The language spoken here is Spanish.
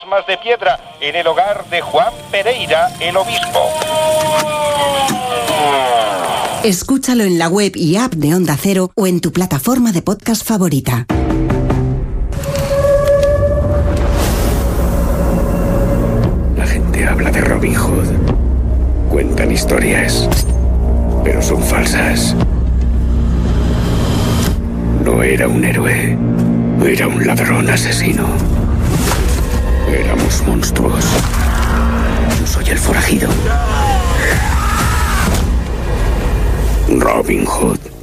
Más de piedra en el hogar de Juan Pereira, el obispo. Escúchalo en la web y app de Onda Cero o en tu plataforma de podcast favorita. La gente habla de Robin Hood. Cuentan historias, pero son falsas. No era un héroe, era un ladrón asesino. Éramos monstruos. Yo soy el forajido. Robin Hood.